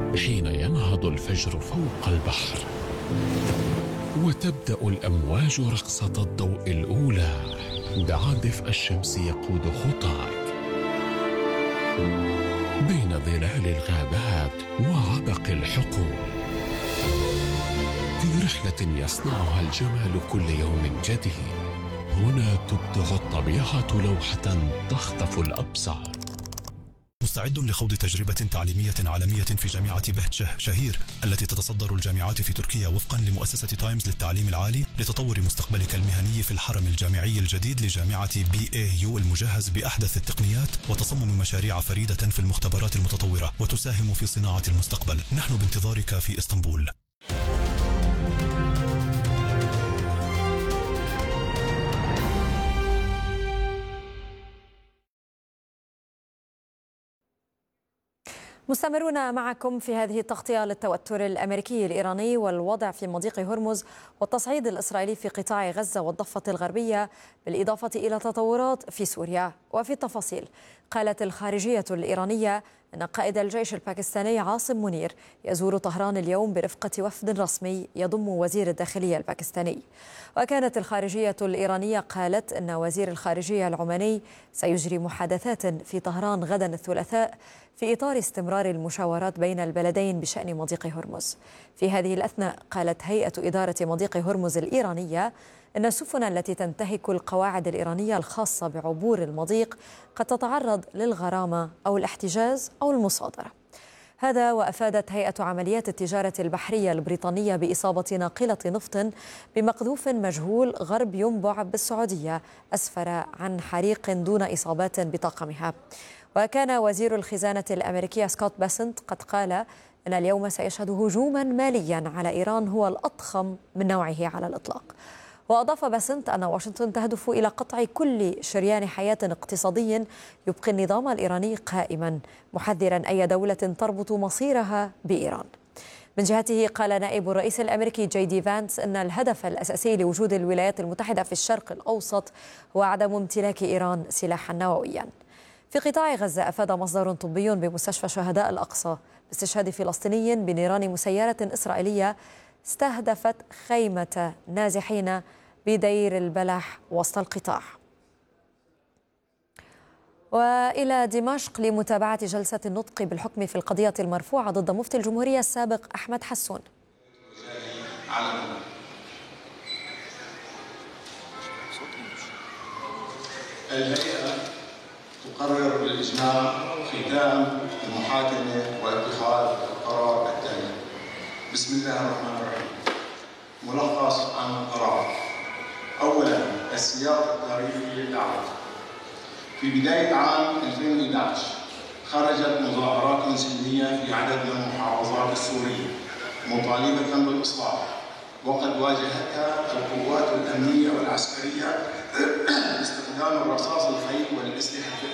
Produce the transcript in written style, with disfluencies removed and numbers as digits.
حين ينهض الفجر فوق البحر وتبدأ الأمواج رقصة الضوء الأولى، دع دفء الشمس يقود خطاك بين ظلال الغابات وعبق الحقول، في رحلة يصنعها الجمال كل يوم جديد. هنا تبدع الطبيعة لوحة تخطف الأبصار. مستعد لخوض تجربة تعليمية عالمية في جامعة بهجة شهير التي تتصدر الجامعات في تركيا وفقا لمؤسسة تايمز للتعليم العالي لتطور مستقبلك المهني في الحرم الجامعي الجديد لجامعة BAU المجهز بأحدث التقنيات وتصمم مشاريع فريدة في المختبرات المتطورة وتساهم في صناعة المستقبل. نحن بانتظارك في اسطنبول. مستمرون معكم في هذه التغطية للتوتر الأمريكي الإيراني والوضع في مضيق هرمز والتصعيد الإسرائيلي في قطاع غزة والضفة الغربية، بالإضافة إلى تطورات في سوريا. وفي التفاصيل، قالت الخارجية الإيرانية أن قائد الجيش الباكستاني عاصم منير يزور طهران اليوم برفقة وفد رسمي يضم وزير الداخلية الباكستاني. وكانت الخارجية الإيرانية قالت أن وزير الخارجية العماني سيجري محادثات في طهران غدا الثلاثاء في إطار استمرار المشاورات بين البلدين بشأن مضيق هرمز. في هذه الأثناء قالت هيئة إدارة مضيق هرمز الإيرانية أن السفن التي تنتهك القواعد الإيرانية الخاصة بعبور المضيق قد تتعرض للغرامة أو الاحتجاز أو المصادرة. هذا وأفادت هيئة عمليات التجارة البحرية البريطانية بإصابة ناقلة نفط بمقذوف مجهول غرب ينبع بالسعودية أسفر عن حريق دون إصابات بطاقمها. وكان وزير الخزانة الأمريكي سكوت باسنت قد قال أن اليوم سيشهد هجوما ماليا على إيران هو الأضخم من نوعه على الإطلاق. وأضاف باسنت أن واشنطن تهدف إلى قطع كل شريان حياة اقتصادي يبقي النظام الإيراني قائما، محذرا أي دولة تربط مصيرها بإيران. من جهته قال نائب الرئيس الأمريكي جي دي فانس أن الهدف الأساسي لوجود الولايات المتحدة في الشرق الأوسط هو عدم امتلاك إيران سلاحا نوويا. في قطاع غزة، أفاد مصدر طبي بمستشفى شهداء الأقصى باستشهاد فلسطيني بنيران مسيرة إسرائيلية استهدفت خيمة نازحين بدير البلح وسط القطاع. وإلى دمشق لمتابعة جلسة النطق بالحكم في القضية المرفوعة ضد مفتي الجمهورية السابق أحمد حسون. الهيئة تقرر بالإجماع ختام المحاكمة واتخاذ القرار التالي. بسم الله الرحمن الرحيم. ملخص عن القرار. أولاً، السياق التاريخي للدعوة. في بداية عام 2011 خرجت مظاهرات سلمية في عدد من المحافظات السورية مطالبة بالإصلاح، وقد واجهتها القوات الأمنية والعسكرية باستخدام الرصاص الخيط والأسلحة